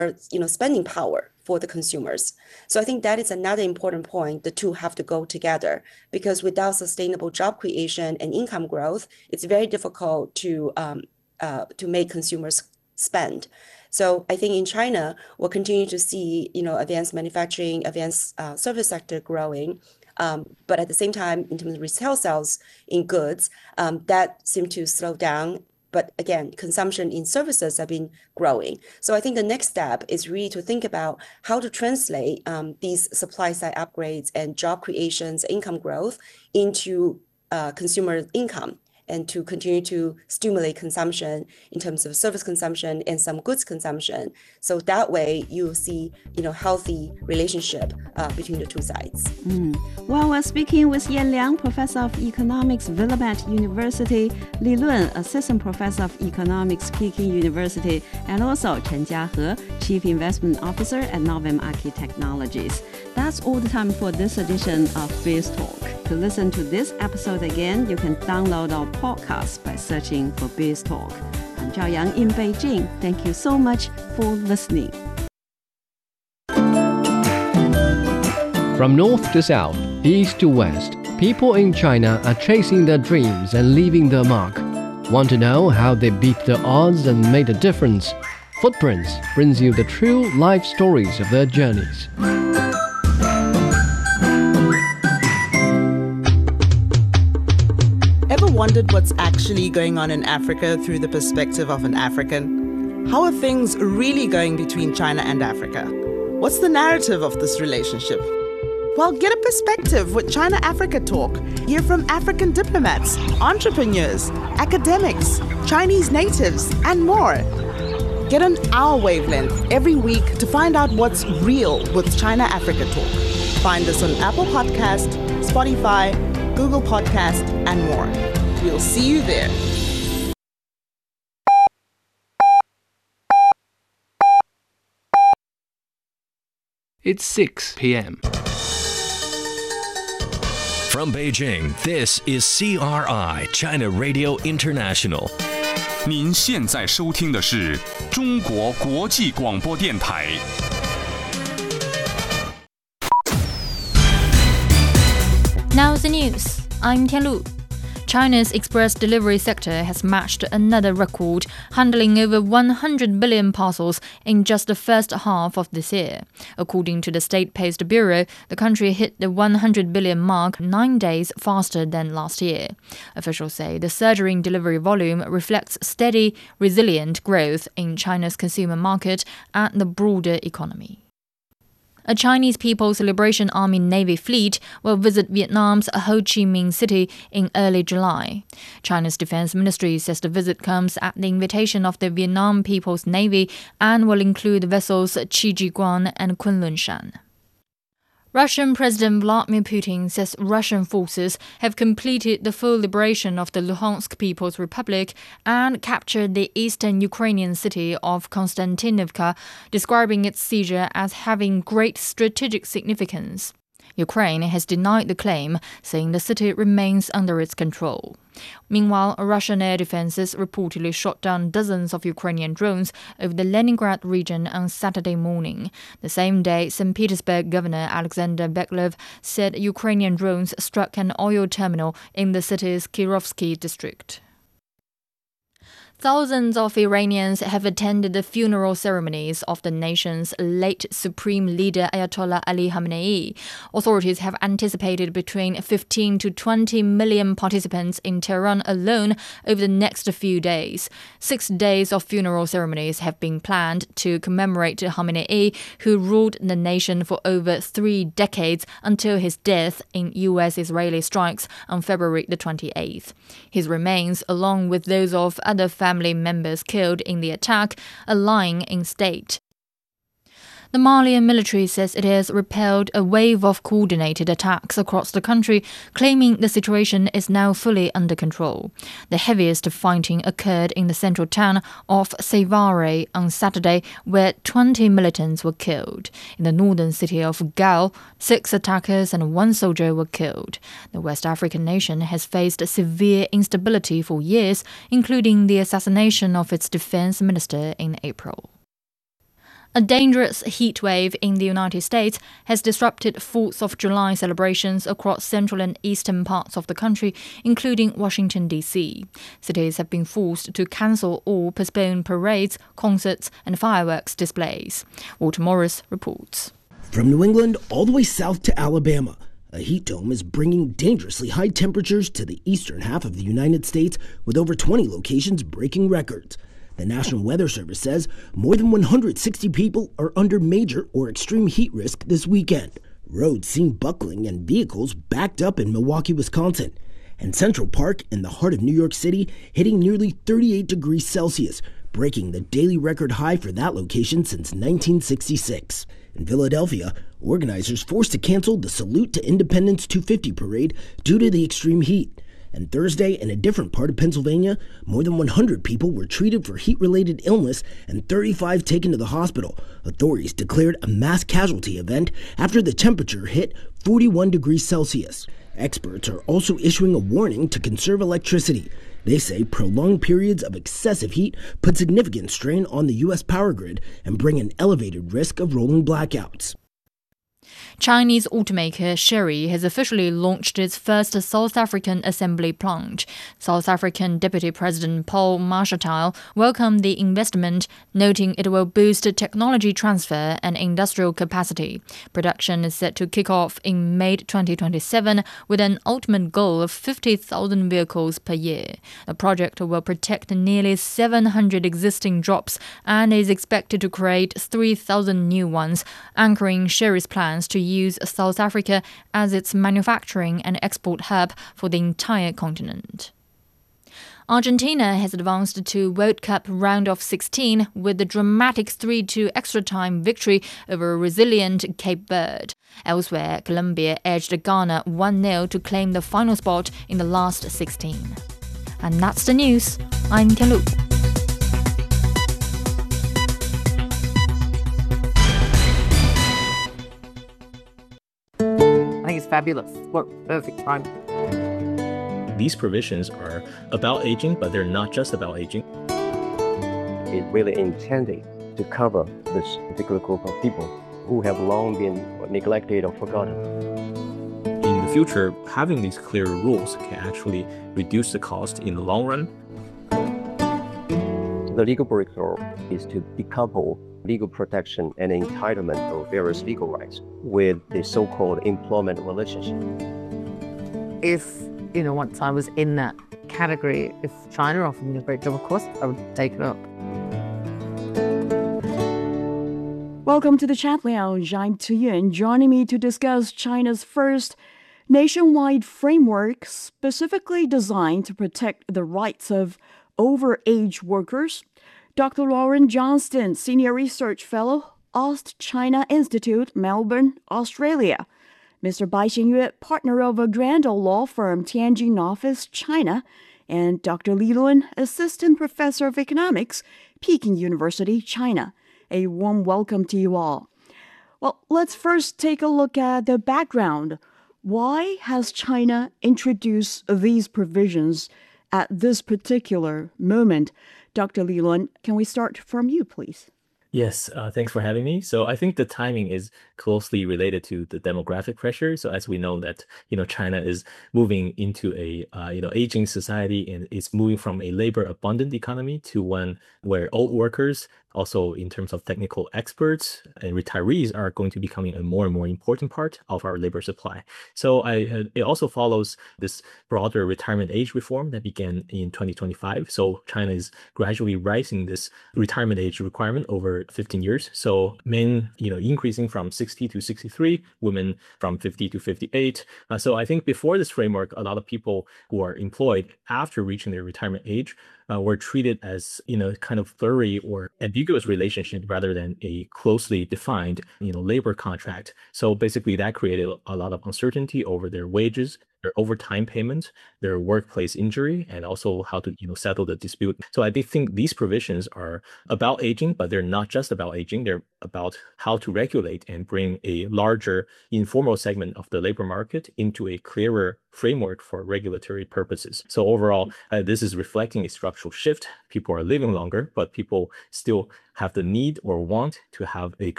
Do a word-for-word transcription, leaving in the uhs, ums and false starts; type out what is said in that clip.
you know, spending power for the consumers. So I think that is another important point. The two have to go together, because without sustainable job creation and income growth, it's very difficult to um, uh, to make consumers spend. So I think in China, we'll continue to see, you know, advanced manufacturing, advanced uh, service sector growing. Um, but at the same time, in terms of retail sales in goods, um, that seemed to slow down. But again, consumption in services have been growing. So I think the next step is really to think about how to translate um, these supply side upgrades and job creations, income growth into uh, consumer income, and to continue to stimulate consumption in terms of service consumption and some goods consumption. So that way you see, you know, healthy relationship uh, between the two sides. Mm. Well, we're speaking with Yan Liang, Professor of Economics, Willamette University, Li Lun, Assistant Professor of Economics, Peking University, and also Chen Jiahe, Chief Investment Officer at Novum Archi Technologies. That's all the time for this edition of Biz Talk. To listen to this episode again, you can download our podcast by searching for Biz Talk. I'm Zhao Yang in Beijing. Thank you so much for listening. From north to south, east to west, people in China are chasing their dreams and leaving their mark. Want to know how they beat the odds and made a difference? Footprints brings you the true life stories of their journeys. Wondered what's actually going on in Africa through the perspective of an African? How are things really going between China and Africa? What's the narrative of this relationship? Well, get a perspective with China-Africa Talk. Hear from African diplomats, entrepreneurs, academics, Chinese natives, and more. Get on our wavelength every week to find out what's real with China-Africa Talk. Find us on Apple Podcast, Spotify, Google Podcast, and more. We'll see you there. It's six p.m. From Beijing, this is C R I, China Radio International. 您现在收听的是中国国际广播电台。 Now the news. I'm Tianlu. China's express delivery sector has matched another record, handling over one hundred billion parcels in just the first half of this year. According to the State Post Bureau, the country hit the one hundred billion mark nine days faster than last year. Officials say the surging delivery volume reflects steady, resilient growth in China's consumer market and the broader economy. A Chinese People's Liberation Army Navy fleet will visit Vietnam's Ho Chi Minh City in early July. China's Defense Ministry says the visit comes at the invitation of the Vietnam People's Navy and will include the vessels Chi Ji Guan and Kunlun Shan. Russian President Vladimir Putin says Russian forces have completed the full liberation of the Luhansk People's Republic and captured the eastern Ukrainian city of Konstantinivka, describing its seizure as having great strategic significance. Ukraine has denied the claim, saying the city remains under its control. Meanwhile, Russian air defenses reportedly shot down dozens of Ukrainian drones over the Leningrad region on Saturday morning. The same day, Saint Petersburg Governor Alexander Beklov said Ukrainian drones struck an oil terminal in the city's Kirovsky district. Thousands of Iranians have attended the funeral ceremonies of the nation's late Supreme Leader Ayatollah Ali Khamenei. Authorities have anticipated between fifteen to twenty million participants in Tehran alone over the next few days. Six days of funeral ceremonies have been planned to commemorate Khamenei, who ruled the nation for over three decades until his death in U S-Israeli strikes on February the twenty-eighth. His remains, along with those of other family family members killed in the attack, are lying in state. The Malian military says it has repelled a wave of coordinated attacks across the country, claiming the situation is now fully under control. The heaviest fighting occurred in the central town of Sévaré on Saturday, where twenty militants were killed. In the northern city of Gao, six attackers and one soldier were killed. The West African nation has faced severe instability for years, including the assassination of its defense minister in April. A dangerous heat wave in the United States has disrupted fourth of July celebrations across central and eastern parts of the country, including Washington, D C. Cities have been forced to cancel or postpone parades, concerts, and fireworks displays. Walter Morris reports. From New England all the way south to Alabama, a heat dome is bringing dangerously high temperatures to the eastern half of the United States, with over twenty locations breaking records. The National Weather Service says more than one hundred sixty people are under major or extreme heat risk this weekend. Roads seen buckling and vehicles backed up in Milwaukee, Wisconsin. And Central Park in the heart of New York City hitting nearly thirty-eight degrees Celsius, breaking the daily record high for that location since nineteen sixty-six. In Philadelphia, organizers forced to cancel the Salute to Independence two fifty parade due to the extreme heat. And Thursday, in a different part of Pennsylvania, more than one hundred people were treated for heat-related illness and thirty-five taken to the hospital. Authorities declared a mass casualty event after the temperature hit forty-one degrees Celsius. Experts are also issuing a warning to conserve electricity. They say prolonged periods of excessive heat put significant strain on the U S power grid and bring an elevated risk of rolling blackouts. Chinese automaker Chery has officially launched its first South African assembly plant. South African Deputy President Paul Mashatile welcomed the investment, noting it will boost technology transfer and industrial capacity. Production is set to kick off in May twenty twenty-seven with an ultimate goal of fifty thousand vehicles per year. The project will protect nearly seven hundred existing jobs and is expected to create three thousand new ones, anchoring Chery's plans to use South Africa as its manufacturing and export hub for the entire continent. Argentina has advanced to World Cup round of sixteen with the dramatic three two extra-time victory over resilient Cape Verde. Elsewhere, Colombia edged Ghana one nil to claim the final spot in the last sixteen. And that's the news. I'm Tianlu. I think it's fabulous. What perfect time. These provisions are about aging, but they're not just about aging. It's really intended to cover this particular group of people who have long been neglected or forgotten. In the future, having these clear rules can actually reduce the cost in the long run. The legal breakthrough is to decouple legal protection and entitlement of various legal rights with the so-called employment relationship. If, you know, once I was in that category, if China offered me a great job, of course, I would take it up. Welcome to the Chat Lounge. I'm Tu Yun. Joining me to discuss China's first nationwide framework specifically designed to protect the rights of overage workers, Doctor Lauren Johnston, Senior Research Fellow, Ost China Institute, Melbourne, Australia. Mister Bai Xingyue, partner of a Grand Old law firm, Tianjin office, China, and Doctor Li Lun, Assistant Professor of Economics, Peking University, China. A warm welcome to you all. Well, let's first take a look at the background. Why has China introduced these provisions at this particular moment? Doctor Li Lun, can we start from you, please? Yes, uh, thanks for having me. So I think the timing is closely related to the demographic pressure. So as we know that, you know, China is moving into a, uh, you know, aging society, and it's moving from a labor abundant economy to one where old workers, also in terms of technical experts and retirees, are going to be becoming a more and more important part of our labor supply. So I, uh, it also follows this broader retirement age reform that began in twenty twenty-five. So China is gradually rising this retirement age requirement over fifteen years. So men, you know, increasing from sixty to sixty-three, women from fifty to fifty-eight. Uh, so I think before this framework, a lot of people who are employed after reaching their retirement age Uh, were treated as, you know, kind of blurry or ambiguous relationship rather than a closely defined, you know, labor contract. So basically that created a lot of uncertainty over their wages their overtime payment, their workplace injury, and also how to you know settle the dispute. So I do think these provisions are about aging, but they're not just about aging. They're about how to regulate and bring a larger informal segment of the labor market into a clearer framework for regulatory purposes. So overall, uh, this is reflecting a structural shift. People are living longer, but people still have the need or want to have a